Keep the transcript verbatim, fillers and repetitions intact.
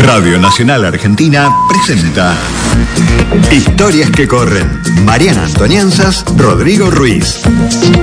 Radio Nacional Argentina presenta Historias que corren. Mariana Antonianzas, Rodrigo Ruiz.